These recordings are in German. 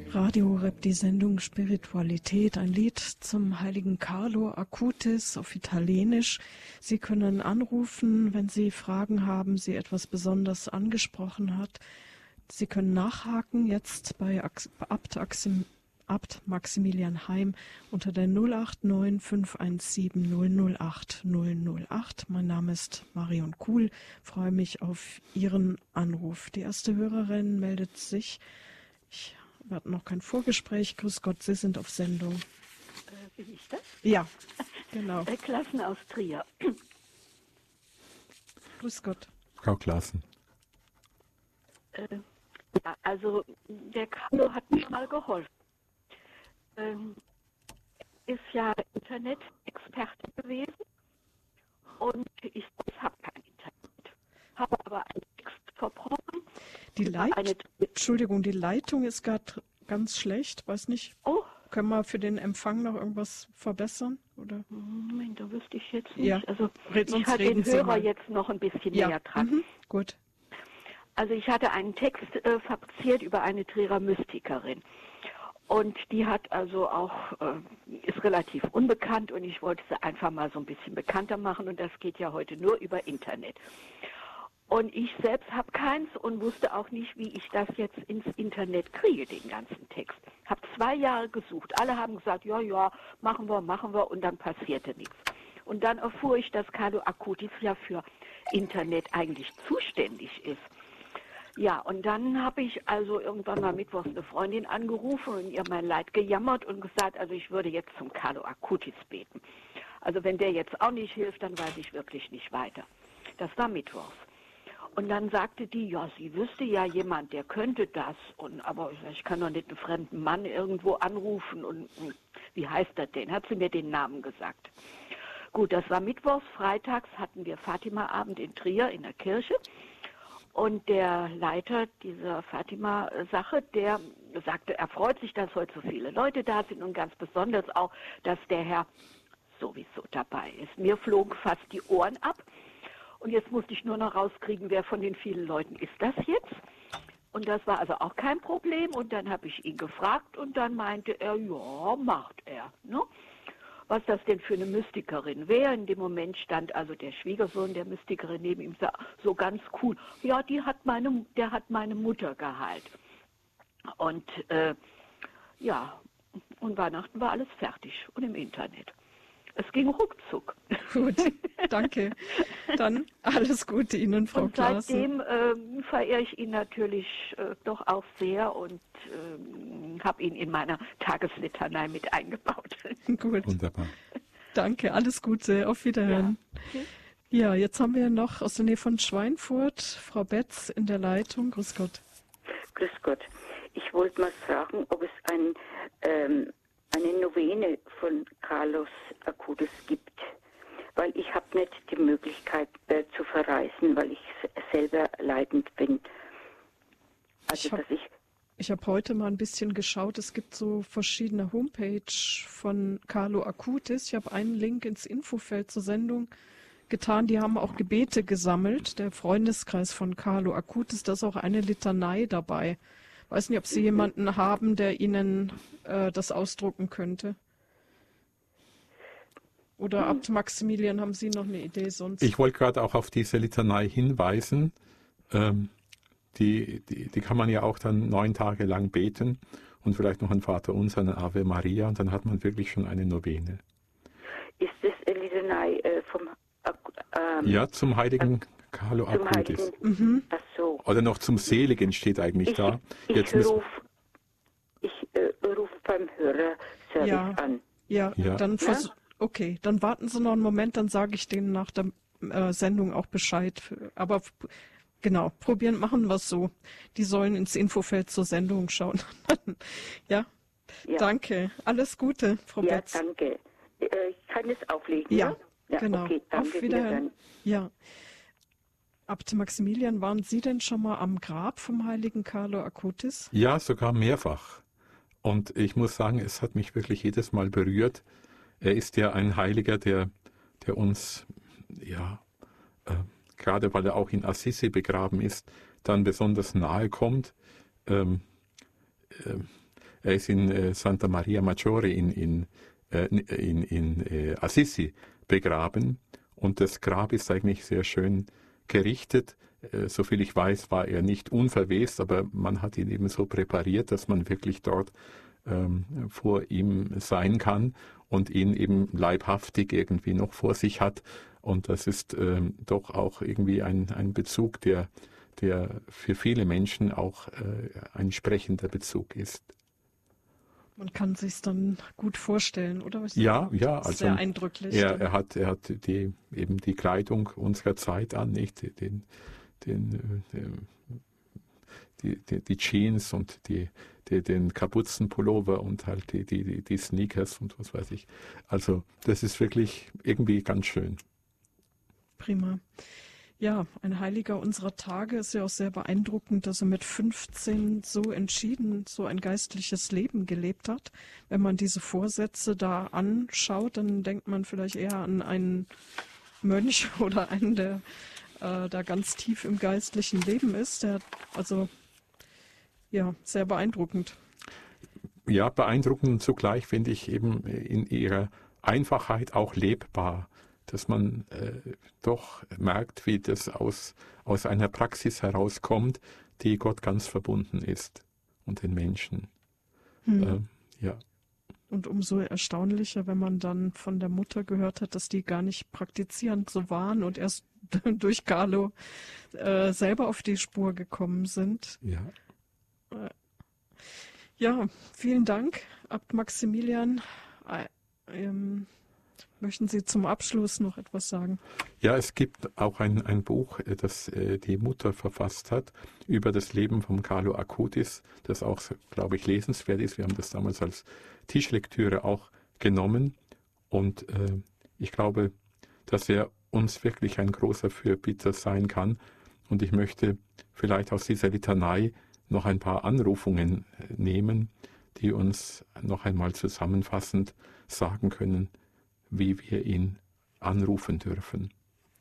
Radio Horeb, die Sendung Spiritualität, ein Lied zum heiligen Carlo Acutis auf Italienisch. Sie können anrufen, wenn Sie Fragen haben, Sie etwas besonders angesprochen hat. Sie können nachhaken jetzt bei Abt Maximilian Heim unter der 089 517 008 008. Mein Name ist Marion Kuhl, freue mich auf Ihren Anruf. Die erste Hörerin meldet sich. Wir hatten noch kein Vorgespräch. Grüß Gott, Sie sind auf Sendung. Bin ich das? Ja, genau. Klassen aus Trier. Grüß Gott. Frau Klassen. Ja, also der Carlo hat mir mal geholfen. Ist ja Internet-Experte gewesen und ich habe kein Internet. Habe aber einen Text verbrochen. Entschuldigung, die Leitung ist gerade ganz schlecht. Weiß nicht. Oh. Können wir für den Empfang noch irgendwas verbessern? Oder? Moment, da wüsste ich jetzt nicht. Ja. Also ich hatte den Hörer jetzt noch ein bisschen näher dran. Gut. Also ich hatte einen Text fabriziert über eine Trierer Mystikerin. Und die hat also auch, ist relativ unbekannt und ich wollte sie einfach mal so ein bisschen bekannter machen und das geht ja heute nur über Internet. Und ich selbst habe keins und wusste auch nicht, wie ich das jetzt ins Internet kriege, den ganzen Text. Habe 2 Jahre gesucht. Alle haben gesagt, ja, machen wir und dann passierte nichts. Und dann erfuhr ich, dass Carlo Acutis ja für Internet eigentlich zuständig ist. Ja, und dann habe ich also irgendwann mal mittwochs eine Freundin angerufen und ihr mein Leid gejammert und gesagt, also ich würde jetzt zum Carlo Acutis beten. Also wenn der jetzt auch nicht hilft, dann weiß ich wirklich nicht weiter. Das war mittwochs. Und dann sagte die, ja, sie wüsste ja jemand, der könnte das. Aber ich kann doch nicht einen fremden Mann irgendwo anrufen. Und wie heißt das denn? Hat sie mir den Namen gesagt. Gut, das war mittwochs. Freitags hatten wir Fatima-Abend in Trier in der Kirche. Und der Leiter dieser Fatima-Sache, der sagte, er freut sich, dass heute so viele Leute da sind und ganz besonders auch, dass der Herr sowieso dabei ist. Mir flogen fast die Ohren ab. Und jetzt musste ich nur noch rauskriegen, wer von den vielen Leuten ist das jetzt. Und das war also auch kein Problem. Und dann habe ich ihn gefragt und dann meinte er, ja, macht er. Ne? Was das denn für eine Mystikerin wäre. In dem Moment stand also der Schwiegersohn der Mystikerin neben ihm, so ganz cool. Ja, der hat meine Mutter geheilt. Und ja, und Weihnachten war alles fertig und im Internet. Es ging ruckzuck. Gut, danke. Dann alles Gute Ihnen, Frau Klassen. Seitdem verehre ich ihn natürlich doch auch sehr und habe ihn in meiner Tageslitanei mit eingebaut. Gut. Wunderbar. Danke, alles Gute. Auf Wiederhören. Ja, jetzt haben wir noch aus der Nähe von Schweinfurt Frau Betz in der Leitung. Grüß Gott. Grüß Gott. Ich wollte mal fragen, ob es eine Novene von Carlos Acutis gibt, weil ich habe nicht die Möglichkeit zu verreisen, weil ich selber leidend bin. Also ich habe heute mal ein bisschen geschaut, es gibt so verschiedene Homepage von Carlo Acutis. Ich habe einen Link ins Infofeld zur Sendung getan, die haben auch Gebete gesammelt, der Freundeskreis von Carlo Acutis, da ist auch eine Litanei dabei. Weiß nicht, ob Sie jemanden haben, der Ihnen das ausdrucken könnte. Oder Abt Maximilian, haben Sie noch eine Idee sonst? Ich wollte gerade auch auf diese Litanei hinweisen. Die kann man ja auch dann 9 Tage lang beten und vielleicht noch ein Vaterunser, eine Ave Maria und dann hat man wirklich schon eine Novene. Ist das eine Litanei vom ja, zum heiligen Carlo Acutis. Ach so. Oder noch zum Seligen steht eigentlich da. Ich ruf beim Hörerservice an. Ja, dann okay, dann warten Sie noch einen Moment, dann sage ich denen nach der Sendung auch Bescheid. Aber genau, machen wir es so. Die sollen ins Infofeld zur Sendung schauen. ja, danke. Alles Gute, Frau Betz. Ja, danke. Ich kann es auflegen, ja? Ja, genau. Okay, danke. Auf Wiederhören. Ja. Abt Maximilian, waren Sie denn schon mal am Grab vom heiligen Carlo Acutis? Ja, sogar mehrfach. Und ich muss sagen, es hat mich wirklich jedes Mal berührt. Er ist ja ein Heiliger, der uns, gerade weil er auch in Assisi begraben ist, dann besonders nahe kommt. Er ist in Santa Maria Maggiore in Assisi begraben und das Grab ist eigentlich sehr schön gerichtet. Soviel ich weiß, war er nicht unverwest, aber man hat ihn eben so präpariert, dass man wirklich dort vor ihm sein kann und ihn eben leibhaftig irgendwie noch vor sich hat. Und das ist doch auch irgendwie ein Bezug, der für viele Menschen auch ein sprechender Bezug ist. Man kann sich dann gut vorstellen, oder? Ja, also sehr eindrücklich. Er hat eben die Kleidung unserer Zeit an, nicht die Jeans und den Kapuzenpullover und halt die Sneakers und was weiß ich. Also das ist wirklich irgendwie ganz schön. Prima. Ja, ein Heiliger unserer Tage ist ja auch sehr beeindruckend, dass er mit 15 so entschieden so ein geistliches Leben gelebt hat. Wenn man diese Vorsätze da anschaut, dann denkt man vielleicht eher an einen Mönch oder einen, der da ganz tief im geistlichen Leben ist. Sehr beeindruckend. Ja, beeindruckend und zugleich finde ich eben in ihrer Einfachheit auch lebbar, dass man doch merkt, wie das aus einer Praxis herauskommt, die Gott ganz verbunden ist und den Menschen. Ja. Und umso erstaunlicher, wenn man dann von der Mutter gehört hat, dass die gar nicht praktizierend so waren und erst durch Carlo selber auf die Spur gekommen sind. Ja. Ja, vielen Dank, Abt Maximilian. Möchten Sie zum Abschluss noch etwas sagen? Ja, es gibt auch ein Buch, das die Mutter verfasst hat, über das Leben von Carlo Acutis, das auch, glaube ich, lesenswert ist. Wir haben das damals als Tischlektüre auch genommen und ich glaube, dass er uns wirklich ein großer Fürbitter sein kann. Und ich möchte vielleicht aus dieser Litanei noch ein paar Anrufungen nehmen, die uns noch einmal zusammenfassend sagen können, wie wir ihn anrufen dürfen.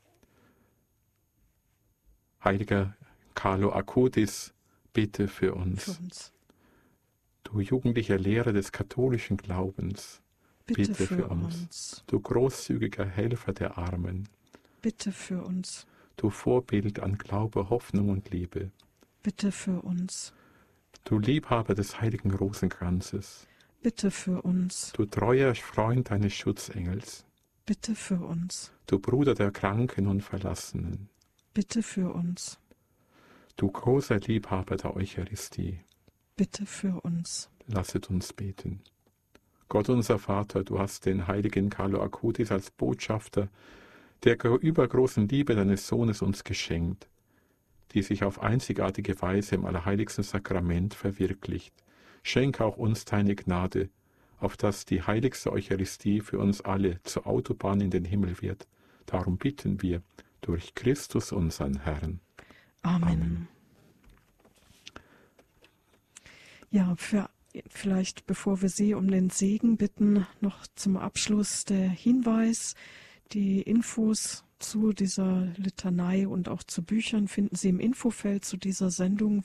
Heiliger Carlo Acutis, bitte für uns. Du jugendlicher Lehrer des katholischen Glaubens, bitte für uns. Du großzügiger Helfer der Armen, bitte für uns. Du Vorbild an Glaube, Hoffnung und Liebe, bitte für uns. Du Liebhaber des heiligen Rosenkranzes, bitte für uns. Du treuer Freund deines Schutzengels, bitte für uns. Du Bruder der Kranken und Verlassenen, bitte für uns. Du großer Liebhaber der Eucharistie, bitte für uns. Lasset uns beten. Gott unser Vater, du hast den heiligen Carlo Acutis als Botschafter der übergroßen Liebe deines Sohnes uns geschenkt, die sich auf einzigartige Weise im Allerheiligsten Sakrament verwirklicht. Schenk auch uns deine Gnade, auf dass die heiligste Eucharistie für uns alle zur Autobahn in den Himmel wird. Darum bitten wir durch Christus unseren Herrn. Amen. Ja, vielleicht bevor wir Sie um den Segen bitten, noch zum Abschluss der Hinweis. Die Infos zu dieser Litanei und auch zu Büchern finden Sie im Infofeld zu dieser Sendung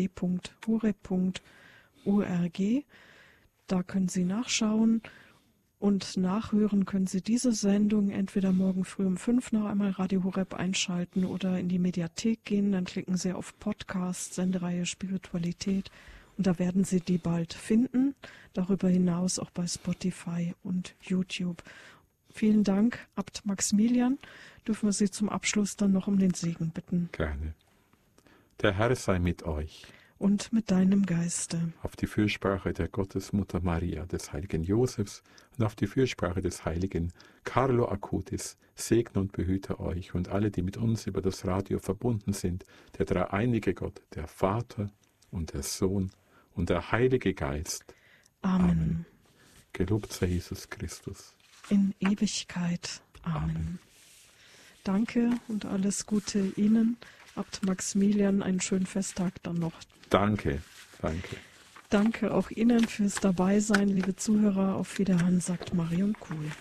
www.horeb.org. Da können Sie nachschauen und nachhören können Sie diese Sendung entweder morgen früh um 5 noch einmal Radio Horeb einschalten oder in die Mediathek gehen. Dann klicken Sie auf Podcast, Sendereihe Spiritualität und da werden Sie die bald finden. Darüber hinaus auch bei Spotify und YouTube. Vielen Dank, Abt Maximilian. Dürfen wir Sie zum Abschluss dann noch um den Segen bitten? Gerne. Der Herr sei mit euch. Und mit deinem Geiste. Auf die Fürsprache der Gottesmutter Maria, des heiligen Josefs und auf die Fürsprache des heiligen Carlo Acutis segne und behüte euch und alle, die mit uns über das Radio verbunden sind, der dreieinige Gott, der Vater und der Sohn und der Heilige Geist. Amen. Gelobt sei Jesus Christus. In Ewigkeit. Amen. Danke und alles Gute Ihnen. Abt Maximilian, einen schönen Festtag dann noch. Danke. Danke auch Ihnen fürs Dabeisein, liebe Zuhörer. Auf Wiederhören, sagt Marion Kuhl.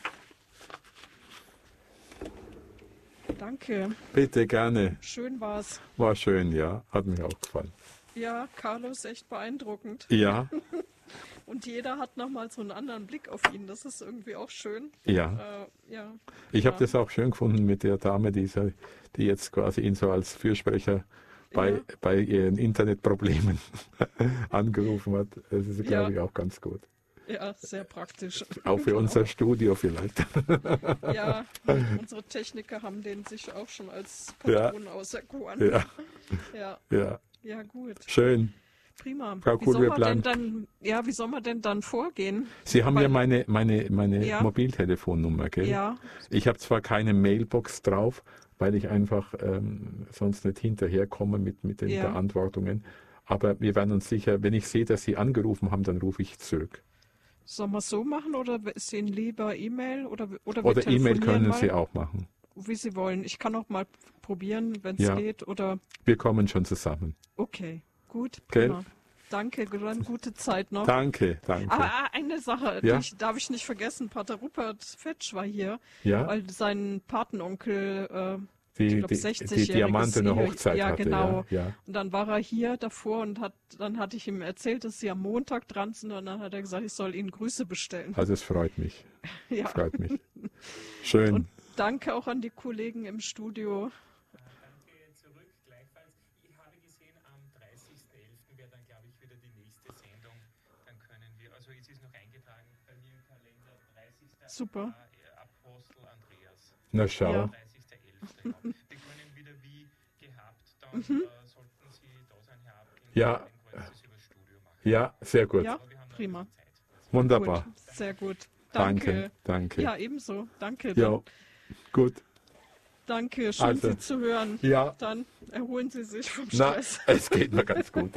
Danke. Bitte, gerne. Schön war's. War schön, ja. Hat mir auch gefallen. Ja, Carlo ist echt beeindruckend. Ja. Und jeder hat nochmal so einen anderen Blick auf ihn. Das ist irgendwie auch schön. Ja. Ja. Ich habe das auch schön gefunden mit der Dame, die jetzt quasi ihn so als Fürsprecher bei ihren Internetproblemen angerufen hat. Das ist, glaube ich, auch ganz gut. Ja, sehr praktisch. Auch für unser Studio vielleicht. Ja, unsere Techniker haben den sich auch schon als Patron auserkoren. Ja, gut. Schön. Prima. Frau Kuhl, wie soll man denn dann vorgehen? Sie haben ja meine Mobiltelefonnummer, gell? Ja. Ich habe zwar keine Mailbox drauf, weil ich einfach sonst nicht hinterherkomme mit den Beantwortungen. Aber wir werden uns sicher, wenn ich sehe, dass Sie angerufen haben, dann rufe ich zurück. Sollen wir es so machen oder ist Ihnen lieber E-Mail? Oder E-Mail können Sie auch machen. Wie Sie wollen. Ich kann auch mal probieren, wenn es geht. Oder wir kommen schon zusammen. Okay, gut. Prima. Danke, dann gute Zeit noch. Danke. Aber eine Sache, darf ich nicht vergessen. Pater Rupert Fetsch war hier, weil sein Patenonkel die 60 diamantene Hochzeit hatte. Genau. Ja. Und dann war er hier davor und dann hatte ich ihm erzählt, dass sie am Montag dran sind und dann hat er gesagt, ich soll Ihnen Grüße bestellen. Also es freut mich. Freut mich. Schön. Und danke auch an die Kollegen im Studio. Danke zurück, gleichfalls. Ich habe gesehen, am 30.11. wäre dann, glaube ich, wieder die nächste Sendung. Dann können wir, also es ist noch eingetragen bei mir im Kalender, 30. Super. Apostel Andreas. Na schau. Ja. 30.11. Ja. Wir können wieder wie gehabt, dann sollten Sie da sein, Herr Abging. Ja. Das über das Studio machen. Ja, sehr gut. Ja, prima. Wunderbar. Gut, sehr gut. Danke. Ja, ebenso. Danke. Ja, gut. Danke, schön Sie zu hören. Ja. Dann erholen Sie sich vom Stress. Es geht mir ganz gut.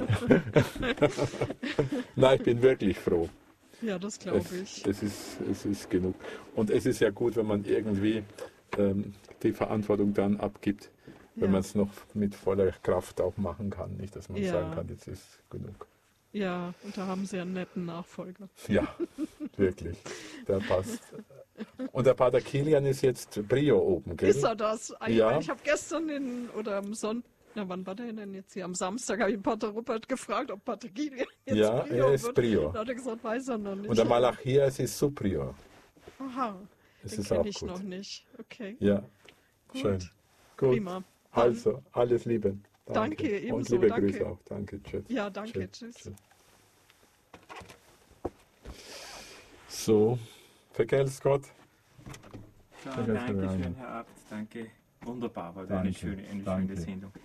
Nein, ich bin wirklich froh. Ja, das glaube ich. Es ist genug. Und es ist ja gut, wenn man irgendwie die Verantwortung dann abgibt, wenn man es noch mit voller Kraft auch machen kann. Nicht, dass man sagen kann, jetzt ist genug. Ja, und da haben Sie einen netten Nachfolger. Ja, wirklich. Der passt. Und der Pater Kilian ist jetzt Brio oben, gell? Ist er das? Ja. Ich habe gestern am Sonntag, wann war der denn jetzt hier? Am Samstag habe ich Pater Rupert gefragt, ob Pater Kilian jetzt Brio er ist wird. Brio. Da hat er gesagt, weiß er noch nicht. Und der Malachias ist Subprior. Aha, den kenne ich noch nicht. Okay. Ja, gut. Schön. Gut. Prima. Also, alles Liebe. Danke, ebenso. Und liebe Grüße auch. Danke, tschüss. Ja, danke, tschüss. So, vergelt's Gott. Ja, danke schön, Herr Abt. Danke. Wunderbar, war eine schöne Sendung.